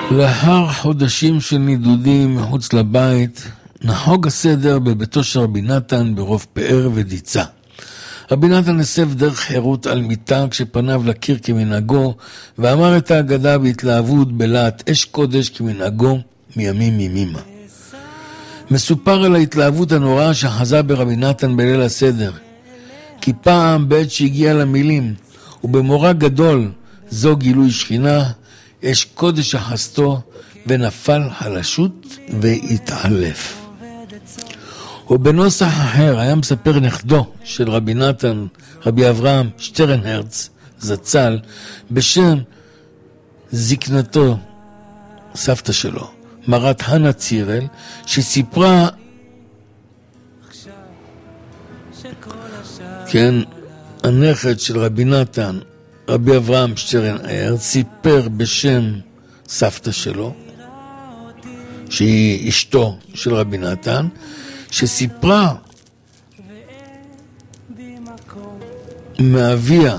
לאחר חודשים של נידודים מחוץ לבית, נחוג הסדר בביתו של רבי נתן ברוב פאר ודיצה. רבי נתן הסב דרך חירות על מיטה כשפניו לקיר כמנהגו, ואמר את ההגדה בהתלהבות בלהט אש קודש כמנהגו מימים ימימה. מסופר על ההתלהבות הנוראה שחזה ברבי נתן בליל הסדר, כי פעם בעת שהגיע למילים, ובמורה גדול זו גילוי שכינה, אש קודש אחסתו, ונפל חלשות והתעלף. ובנוסח אחר היה מספר נכדו של רבי נתן, רבי אברהם שטרנהרץ זצ"ל, בשם זקנתו, סבתא שלו, מרת הנה צירל, שסיפרה, כן, הנכד של רבי נתן, רבי אברהם שטרנהרץ, סיפר בשם סבתא שלו, שהיא אשתו של רבי נתן, שסיפרה מאביה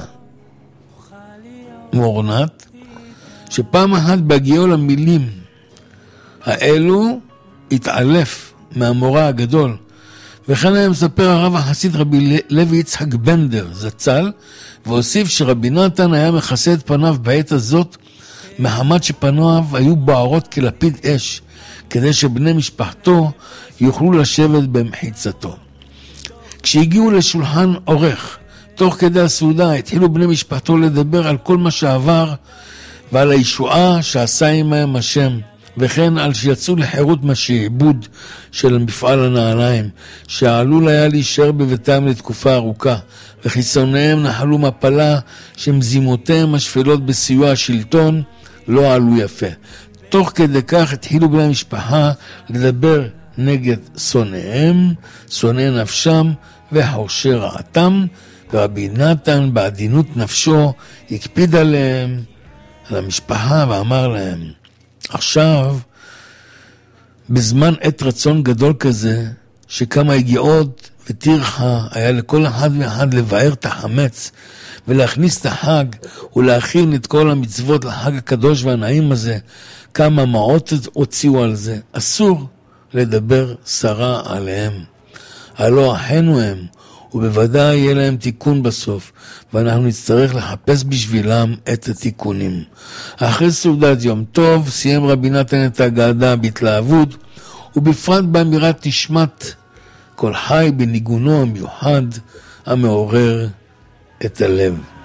מורנת, שפעם אחת בהגיעו למילים האלו התעלף מהמורה הגדול. וכן היה מספר הרב החסיד רבי לוי יצחק בנדר זצ"ל, והוסיף שרבי נתן היה מכסה את פניו בעת הזאת מחמת שפניו היו בערות כלפיד אש, כדי שבני משפחתו יוכלו לשבת במחיצתו. כשהגיעו לשולחן עורך, תוך כדי הסעודה התחילו בני משפחתו לדבר על כל מה שעבר ועל הישועה שעשה עמהם השם, וכן על שיצאו לחירות מהשעבוד של מפעל הנעליים, שעלול היה להישאר בביתם לתקופה ארוכה, וחיסוניהם נחלו מפלה שמזימותיהם השפלות בסיוע השלטון לא עלו יפה. תוך כדי כך התחילו בני המשפחה לדבר נגד שונאיהם, שונאי נפשם וחורשי רעתם, ורבי נתן בעדינות נפשו הקפיד עליהם, על המשפחה, ואמר להם, עכשיו, בזמן עת רצון גדול כזה, שכמה הגיעות וטרחה היה לכל אחד ואחד לבאר את החמץ, ולהכניס את החג, ולהכין את כל המצוות לחג הקדוש והנעים הזה, כמה מעות הוציאו על זה. אסור לדבר שרה עליהם. הלא אחינו הם, ובוודאי יהיה להם תיקון בסוף, ואנחנו נצטרך לחפש בשבילם את התיקונים. אחרי סעודת יום טוב, סיים רבי נתן את ההגדה בהתלהבות, ובפרט באמירת תשמת כל חי בניגונו המיוחד המעורר את הלב.